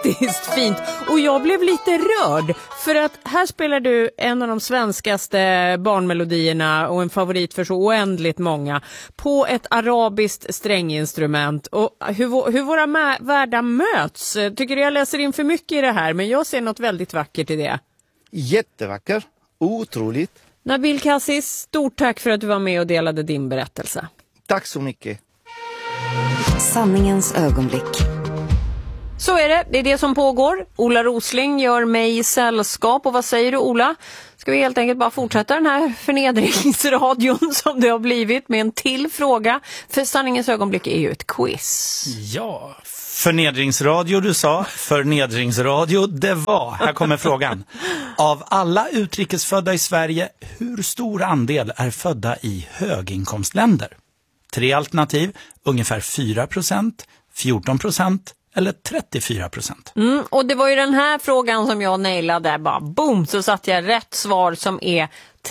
faktiskt fint. Och jag blev lite rörd för att här spelar du en av de svenskaste barnmelodierna och en favorit för så oändligt många på ett arabiskt stränginstrument. Och hur våra världar möts. Tycker du jag läser in för mycket i det här, men jag ser något väldigt vackert i det. Jättevacker, otroligt. Nabil Kassis, stort tack för att du var med och delade din berättelse. Tack så mycket. Sanningens ögonblick. Så är det är det som pågår. Ola Rosling gör mig sällskap. Och vad säger du, Ola? Ska vi helt enkelt bara fortsätta den här förnedringsradion som det har blivit med en till fråga? För sanningens ögonblick är ju ett quiz. Ja, förnedringsradio du sa, förnedringsradio det var. Här kommer frågan. Av alla utrikesfödda i Sverige, hur stor andel är födda i höginkomstländer? 3 alternativ, ungefär 4%, 14% eller 34%. Och det var ju den här frågan som jag nailade. Bara boom, så satt jag rätt svar som är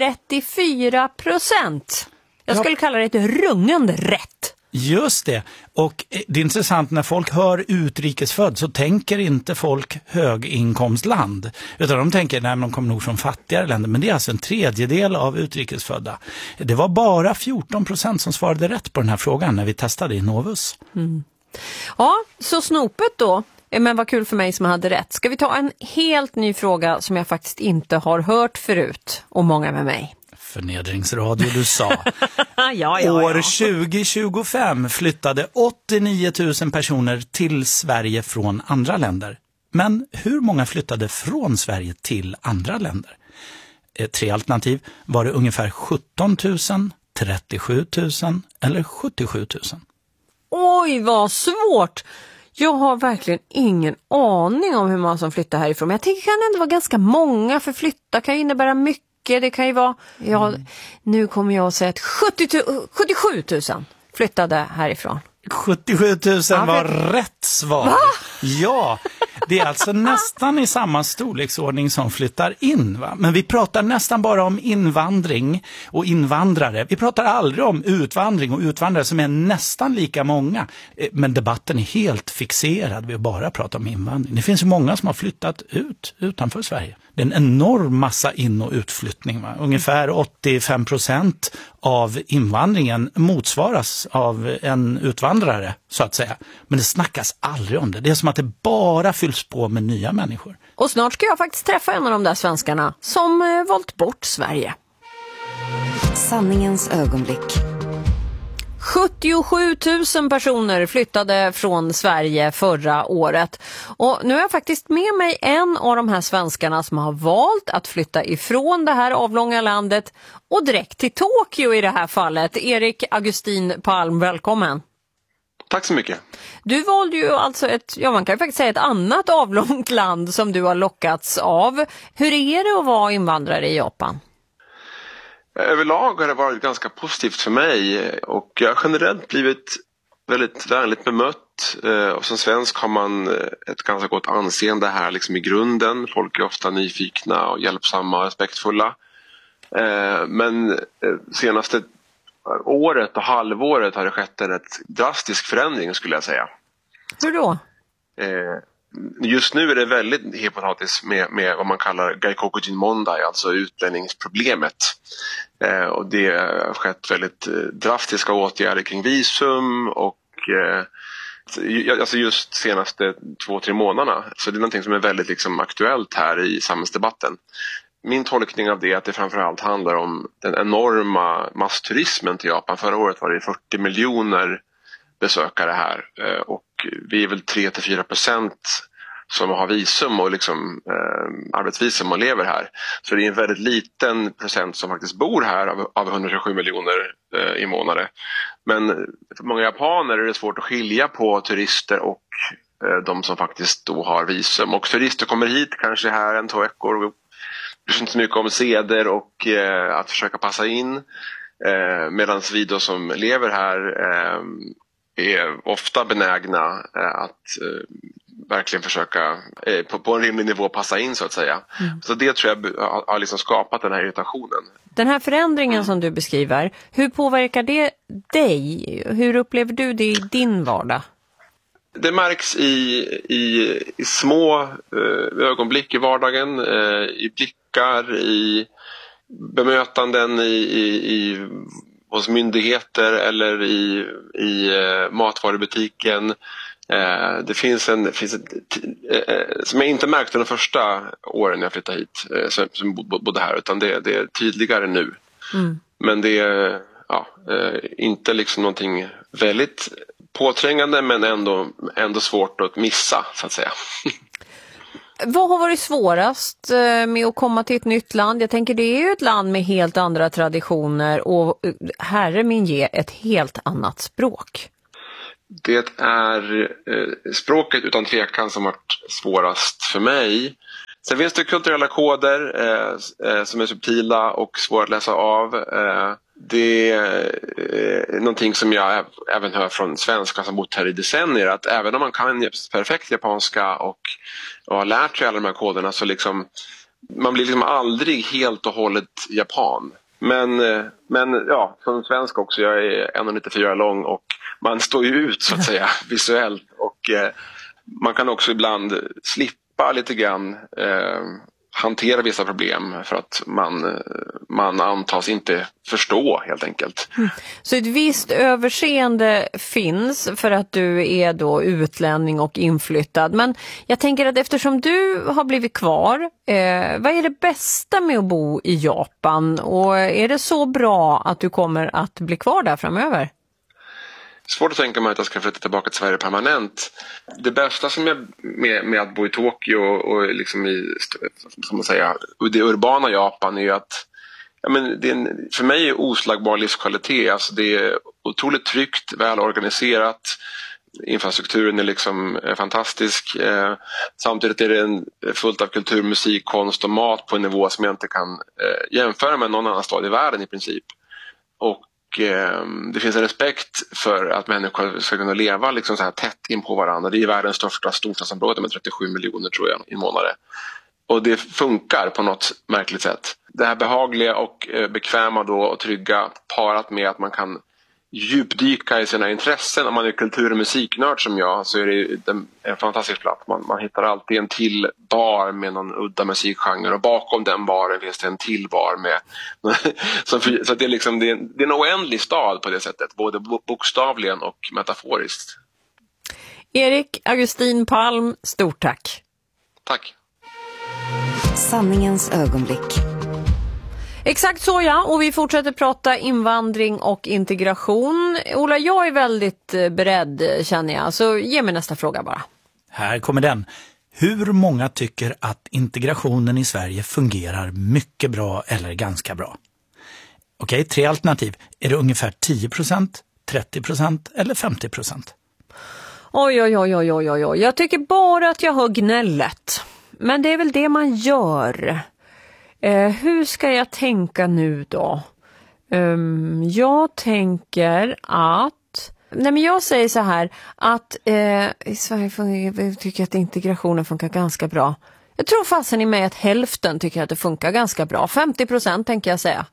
34%. Jag skulle kalla det ett rungande rätt. Just det. Och det är intressant, när folk hör utrikesfödd så tänker inte folk höginkomstland. Utan de tänker, nej, men de kommer nog från fattigare länder. Men det är alltså en tredjedel av utrikesfödda. Det var bara 14% som svarade rätt på den här frågan när vi testade i Novus. Ja, så snopet då. Men vad kul för mig som hade rätt. Ska vi ta en helt ny fråga som jag faktiskt inte har hört förut, och många med mig. Förnedringsradio du sa. ja. År 2025 flyttade 89 000 personer till Sverige från andra länder. Men hur många flyttade från Sverige till andra länder? 3 alternativ. Var det ungefär 17 000, 37 000 eller 77 000? Oj, vad svårt! Jag har verkligen ingen aning om hur många som flyttar härifrån. Men jag tänker att det kan ändå vara ganska många, för flytta kan ju innebära mycket. Det kan ju vara, nu kommer jag att säga att 77 000 flyttade härifrån. 77 000 var rätt svar. Va? Ja, det är alltså nästan i samma storleksordning som flyttar in. Va? Men vi pratar nästan bara om invandring och invandrare. Vi pratar aldrig om utvandring och utvandrare som är nästan lika många. Men debatten är helt fixerad. Vi bara pratar om invandring. Det finns ju många som har flyttat utanför Sverige. Det är en enorm massa in- och utflyttning. Va? Ungefär 85% av invandringen motsvaras av en utvandrare, så att säga. Men det snackas aldrig om det. Det är som att det bara fylls på med nya människor. Och snart ska jag faktiskt träffa en av de där svenskarna som valt bort Sverige. Sanningens ögonblick. 77 000 personer flyttade från Sverige förra året. Och nu har jag faktiskt med mig en av de här svenskarna som har valt att flytta ifrån det här avlånga landet och direkt till Tokyo i det här fallet. Erik Augustin Palm, välkommen. Tack så mycket. Du valde ju alltså man kan ju faktiskt säga ett annat avlångt land som du har lockats av. Hur är det att vara invandrare i Japan? Överlag har det varit ganska positivt för mig, och jag har generellt blivit väldigt vänligt bemött. Och som svensk har man ett ganska gott anseende här liksom i grunden. Folk är ofta nyfikna och hjälpsamma och respektfulla. Men senaste året och halvåret har det skett en rätt drastisk förändring, skulle jag säga. Hur då? Just nu är det väldigt hypotatiskt med vad man kallar Gaikokujin Mondai, alltså utlänningsproblemet. Och det har skett väldigt drastiska åtgärder kring visum och alltså just senaste 2-3 månaderna. Så det är någonting som är väldigt liksom aktuellt här i samhällsdebatten. Min tolkning av det är att det framförallt handlar om den enorma massturismen till Japan. Förra året var det 40 miljoner besökare här, och vi är väl 3-4% som har visum och liksom arbetsvisum och lever här. Så det är en väldigt liten procent som faktiskt bor här av 127 miljoner invånare. Men för många japaner är det svårt att skilja på turister och de som faktiskt då har visum. Och turister kommer hit kanske här 1-2 veckor och bryr inte så mycket om seder och att försöka passa in. Medan vi då som lever här är ofta benägna att verkligen försöka på en rimlig nivå passa in, så att säga. Så det tror jag har liksom skapat den här irritationen. Den här förändringen som du beskriver, hur påverkar det dig? Hur upplever du det i din vardag? Det märks i små ögonblick i vardagen, i blickar, i bemötanden hos myndigheter eller i matvarubutiken. Det finns ett som jag inte märkte de första åren jag flyttade hit som bodde här, utan det är tydligare nu. Men det är inte liksom någonting väldigt påträngande, men ändå svårt att missa, så att säga. Vad har varit svårast med att komma till ett nytt land? Jag tänker, det är ju ett land med helt andra traditioner och herre min ge, ett helt annat språk. Det är språket utan tvekan som varit svårast för mig. Sen finns det kulturella koder som är subtila och svåra att läsa av. Det är någonting som jag även hör från svenskar som bott här i decennier, att även om man kan perfekt japanska och har lärt sig alla de här koderna, så liksom, man blir liksom aldrig helt och hållet japan. Men ja, som svensk också, jag är 1,94 lång och man står ju ut, så att säga, visuellt, och man kan också ibland slippa lite grann hantera vissa problem för att man antas inte förstå, helt enkelt. Så ett visst överseende finns för att du är då utlänning och inflyttad. Men jag tänker att eftersom du har blivit kvar, vad är det bästa med att bo i Japan? Och är det så bra att du kommer att bli kvar där framöver? Svårt att tänka mig att jag ska flytta tillbaka till Sverige permanent. Det bästa som är med att bo i Tokyo och liksom det urbana Japan är ju att för mig är oslagbar livskvalitet. Alltså det är otroligt tryggt, välorganiserat. Infrastrukturen är liksom fantastisk. Samtidigt är det fullt av kultur, musik, konst och mat på en nivå som jag inte kan jämföra med någon annan stad i världen i princip. Och det finns en respekt för att människor ska kunna leva liksom så här tätt in på varandra. Det är världens största storstadsområde med 37 miljoner, tror jag, invånare. Och det funkar på något märkligt sätt. Det här behagliga och bekväma då och trygga, parat med att man kan djupdyka i sina intressen. Om man är kultur- och musiknörd som jag, så är det en fantastisk plats. Man hittar alltid en till bar med någon udda musikgenre, och bakom den baren finns det en till bar med så det är liksom det är en oändlig stad på det sättet, både bokstavligen och metaforiskt. Erik Augustin Palm, stort tack. Tack. Sanningens ögonblick. Exakt så, ja, och vi fortsätter prata invandring och integration. Ola, jag är väldigt beredd, känner jag, så ge mig nästa fråga bara. Här kommer den. Hur många tycker att integrationen i Sverige fungerar mycket bra eller ganska bra? Okej, 3 alternativ. Är det ungefär 10%, 30% eller 50%? Oj. Jag tycker bara att jag hör gnället. Men det är väl det man gör. Hur ska jag tänka nu då? Jag tänker att... Nej, men jag säger så här att i Sverige tycker jag att integrationen funkar ganska bra. Jag tror fasen i mig att hälften tycker att det funkar ganska bra. 50% tänker jag säga.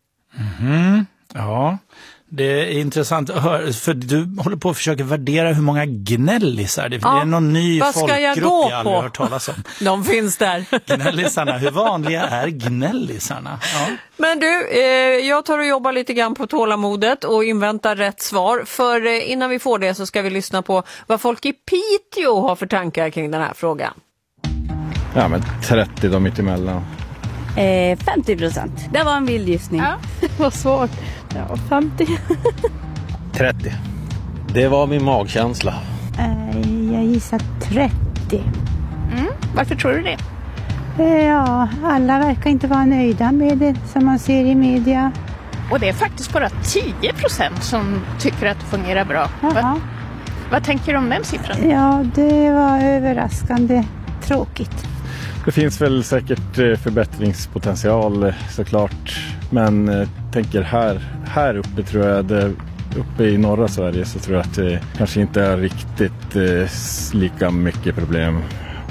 Ja, det är intressant att höra, för du håller på att försöka värdera hur många gnällisar det är. Det är någon ny folkgrupp jag aldrig hört talas om. De finns där. Gnällisarna, hur vanliga är gnällisarna? Ja. Men du, jag tar och jobbar lite grann på tålamodet och inväntar rätt svar. För innan vi får det så ska vi lyssna på vad folk i Piteå har för tankar kring den här frågan. Ja, men 30 då mitt emellan. 50%. Det var en vild gissning. Ja, det var svårt. Ja, 50. 30. Det var min magkänsla. Jag gissar 30. Varför tror du det? Ja, alla verkar inte vara nöjda med det som man ser i media. Och det är faktiskt bara 10% som tycker att det fungerar bra. Vad tänker du om den siffran? Ja, det var överraskande tråkigt. Det finns väl säkert förbättringspotential såklart. Men tänker här uppe tror jag uppe i norra Sverige så tror jag att det kanske inte är riktigt lika mycket problem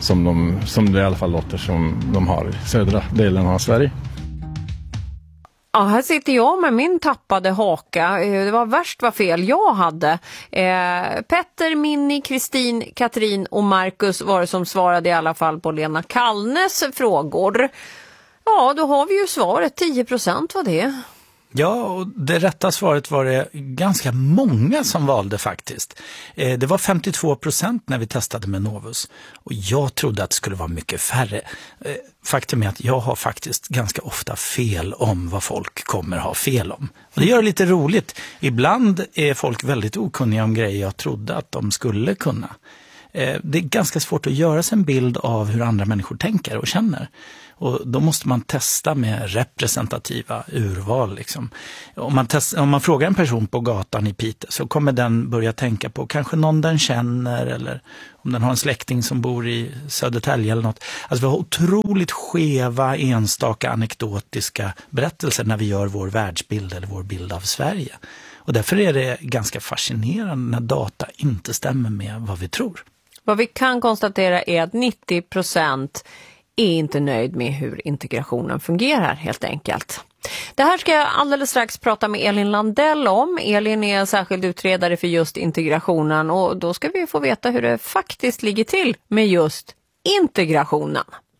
som det i alla fall låter som de har i södra delen av Sverige. Ja, här sitter jag med min tappade haka. Det var värst vad fel jag hade. Petter, Minni, Kristin, Katrin och Marcus var det som svarade i alla fall på Lena Kallnes frågor. Ja, då har vi ju svaret. 10% var det. Ja, och det rätta svaret var det ganska många som valde faktiskt. Det var 52% när vi testade med Novus. Och jag trodde att det skulle vara mycket färre. Faktum är att jag har faktiskt ganska ofta fel om vad folk kommer ha fel om. Och det gör det lite roligt. Ibland är folk väldigt okunniga om grejer jag trodde att de skulle kunna. Det är ganska svårt att göra sig en bild av hur andra människor tänker och känner. Och då måste man testa med representativa urval. Liksom. Om man frågar en person på gatan i Piteå så kommer den börja tänka på kanske någon den känner eller om den har en släkting som bor i Södertälje eller något. Alltså vi har otroligt skeva, enstaka, anekdotiska berättelser när vi gör vår världsbild eller vår bild av Sverige. Och därför är det ganska fascinerande när data inte stämmer med vad vi tror. Vad vi kan konstatera är att 90% är inte nöjd med hur integrationen fungerar helt enkelt. Det här ska jag alldeles strax prata med Elin Landell om. Elin är särskild utredare för just integrationen och då ska vi få veta hur det faktiskt ligger till med just integrationen.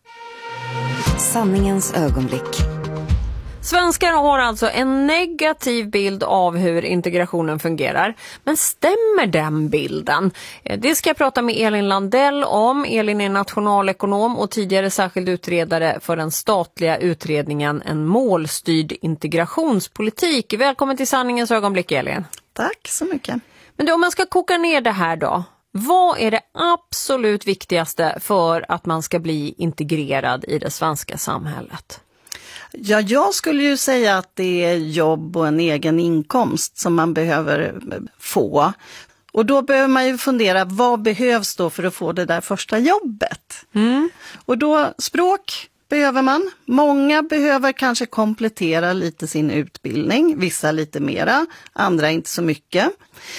Sanningens ögonblick. Svenskar har alltså en negativ bild av hur integrationen fungerar. Men stämmer den bilden? Det ska jag prata med Elin Landell om. Elin är nationalekonom och tidigare särskild utredare för den statliga utredningen En målstyrd integrationspolitik. Välkommen till Sanningens ögonblick, Elin. Tack så mycket. Men då, om man ska koka ner det här då. Vad är det absolut viktigaste för att man ska bli integrerad i det svenska samhället? Ja, jag skulle ju säga att det är jobb och en egen inkomst som man behöver få. Och då behöver man ju fundera, vad behövs då för att få det där första jobbet? Och då språk behöver man. Många behöver kanske komplettera lite sin utbildning, vissa lite mera, andra inte så mycket.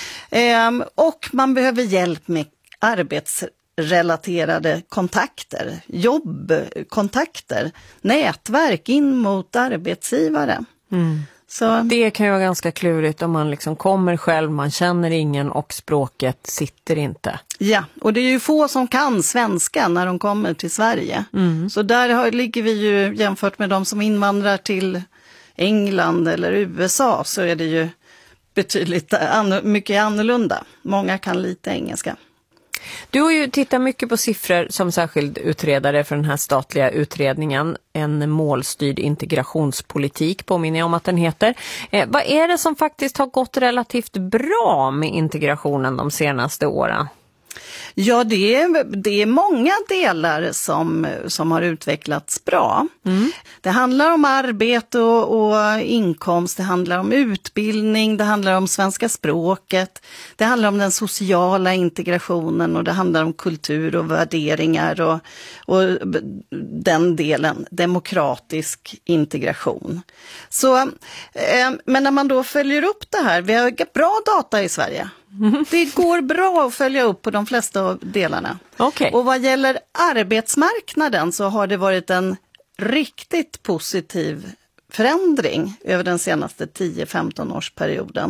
Och man behöver hjälp med arbetsrelaterade kontakter, jobbkontakter, nätverk in mot arbetsgivare. Så det kan ju vara ganska klurigt om man liksom kommer själv, man känner ingen och språket sitter inte. Ja, och det är ju få som kan svenska när de kommer till Sverige. Så där ligger vi ju, jämfört med de som invandrar till England eller USA, så är det ju betydligt mycket annorlunda. Många kan lite engelska. Du har ju tittat mycket på siffror som särskild utredare för den här statliga utredningen, En målstyrd integrationspolitik, påminner jag om att den heter. Vad är det som faktiskt har gått relativt bra med integrationen de senaste åren? Ja, det är många delar som har utvecklats bra. Det handlar om arbete och inkomst, det handlar om utbildning, det handlar om svenska språket, det handlar om den sociala integrationen och det handlar om kultur och värderingar och den delen, demokratisk integration. Så, men när man då följer upp det här, vi har bra data i Sverige. Det går bra att följa upp på de flesta av delarna. Okay. Och vad gäller arbetsmarknaden så har det varit en riktigt positiv förändring över den senaste 10-15 årsperioden.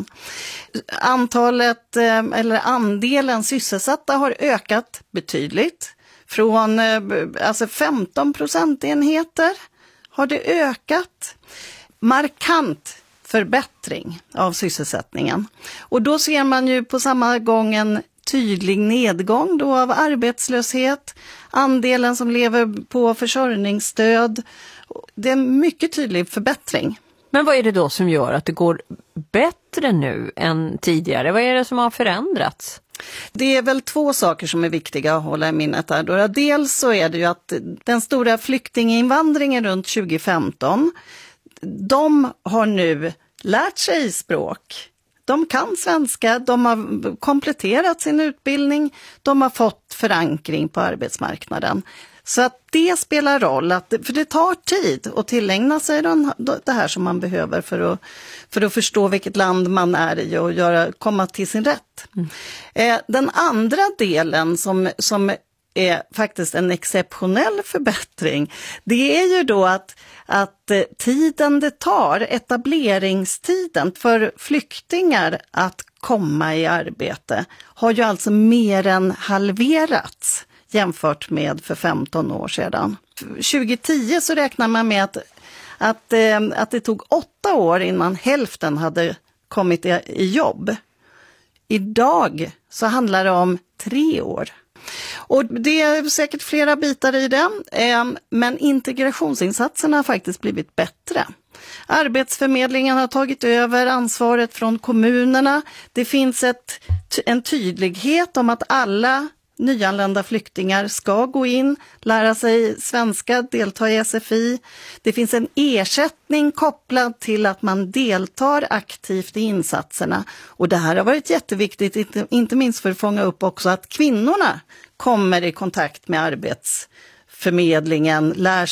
Andelen sysselsatta har ökat betydligt. Från 15 procentenheter har det ökat. Markant förbättring av sysselsättningen. Och då ser man ju på samma gång en tydlig nedgång då av arbetslöshet, andelen som lever på försörjningsstöd. Det är en mycket tydlig förbättring. Men vad är det då som gör att det går bättre nu än tidigare? Vad är det som har förändrats? Det är väl två saker som är viktiga att hålla i minnet här då. Dels så är det ju att den stora flyktinginvandringen runt 2015, de har nu lärt sig språk. De kan svenska, de har kompletterat sin utbildning, de har fått förankring på arbetsmarknaden. Så att det spelar roll, för det tar tid att tillägna sig det här som man behöver för att förstå vilket land man är i och komma till sin rätt. Den andra delen som är faktiskt en exceptionell förbättring, det är ju då att tiden det tar, etableringstiden för flyktingar att komma i arbete, har ju alltså mer än halverats jämfört med för 15 år sedan. 2010 så räknar man med att det tog 8 år innan hälften hade kommit i jobb. Idag så handlar det om 3 år. Och det är säkert flera bitar i det, men integrationsinsatserna har faktiskt blivit bättre. Arbetsförmedlingen har tagit över ansvaret från kommunerna. Det finns en tydlighet om att alla nyanlända flyktingar ska gå in, lära sig svenska, delta i SFI. Det finns en ersättning kopplad till att man deltar aktivt i insatserna. Och det här har varit jätteviktigt, inte minst för att fånga upp också att kvinnorna kommer i kontakt med arbetsförmedlingen, lär